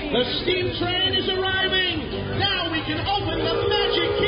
The steam train is arriving. Now we can open the magic key.